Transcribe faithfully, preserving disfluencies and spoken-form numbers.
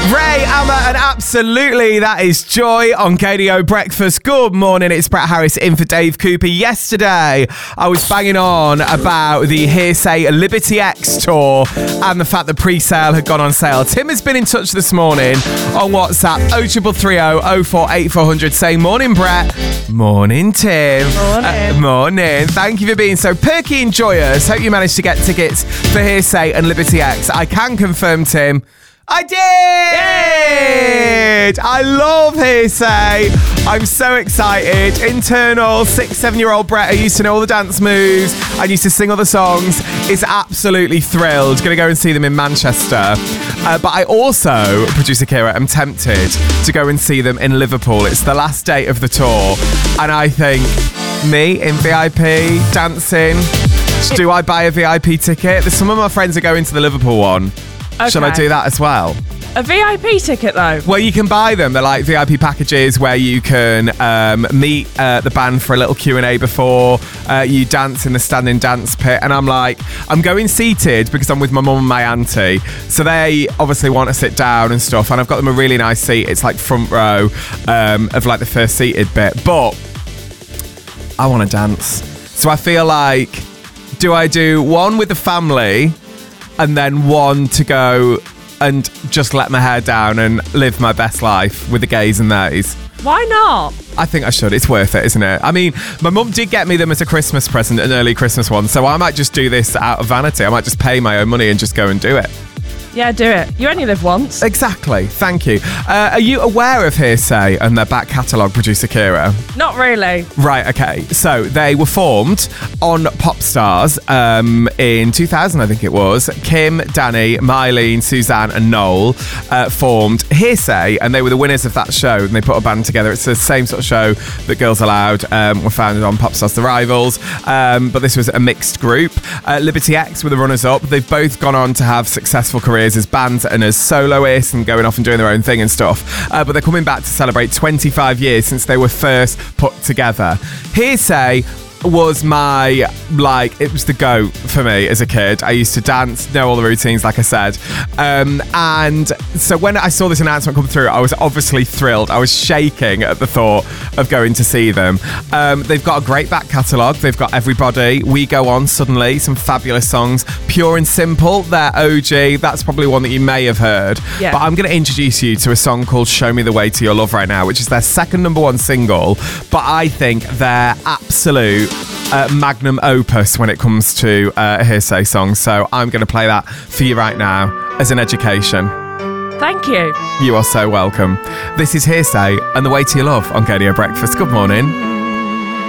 Ray, Amma, and absolutely, that is Joy on K D O Breakfast. Good morning, it's Brett Harris in for Dave Cooper. Yesterday, I was banging on about the Hearsay Liberty X tour and the fact that pre-sale had gone on sale. Tim has been in touch this morning on WhatsApp, oh three three three oh oh four eight four hundred, saying, morning, Brett. Morning, Tim. Morning. Uh, morning. Thank you for being so perky and joyous. Hope you managed to get tickets for Hearsay and Liberty X. I can confirm, Tim, I did! Yay! I love Hearsay. I'm so excited. Internal six, seven-year-old Brett, who used to know all the dance moves and used to sing all the songs, is absolutely thrilled. Going to go and see them in Manchester. Uh, but I also, producer Kira, am tempted to go and see them in Liverpool. It's the last date of the tour. And I think, me in V I P, dancing, do I buy a V I P ticket? There's some of my friends are going to the Liverpool one. Okay. Shall I do that as well? A V I P ticket, though? Well, you can buy them. They're like V I P packages where you can um, meet uh, the band for a little Q and A before uh, you dance in the standing dance pit. And I'm like, I'm going seated because I'm with my mum and my auntie. So they obviously want to sit down and stuff. And I've got them a really nice seat. It's like front row um, of like the first seated bit. But I want to dance. So I feel like, do I do one with the family and then one to go and just let my hair down and live my best life with the gays and theys? Why not? I think I should. It's worth it, isn't it? I mean, my mum did get me them as a Christmas present, an early Christmas one, so I might just do this out of vanity. I might just pay my own money and just go and do it. Yeah, do it. You only live once. Exactly. Thank you. Uh, are you aware of Hearsay and their back catalogue, producer Kira? Not really. Right, okay. So they were formed on Popstars um, in two thousand, I think it was. Kim, Danny, Mylene, Suzanne and Noel uh, formed Hearsay, and they were the winners of that show, and they put a band together. It's the same sort of show that Girls Aloud um, were founded on, Popstars The Rivals, um, but this was a mixed group. Uh, Liberty X were the runners-up. They've both gone on to have successful careers as bands and as soloists and going off and doing their own thing and stuff. Uh, but they're coming back to celebrate twenty-five years since they were first put together. Hearsay was my, like, it was the go for me as a kid. I used to dance, know all the routines, like I said. Um, and so when I saw this announcement come through, I was obviously thrilled. I was shaking at the thought of going to see them. Um, they've got a great back catalogue. They've got Everybody, We Go On, Suddenly, some fabulous songs. Pure and Simple, their O G. That's probably one that you may have heard. Yeah. But I'm going to introduce you to a song called Show Me the Way to Your Love right now, which is their second number one single. But I think their absolute Uh, magnum opus when it comes to uh, Hearsay songs. So I'm going to play that for you right now as an education. Thank you. You are so welcome. This is Hearsay and The Way to Your Love on K D O Breakfast. Good morning.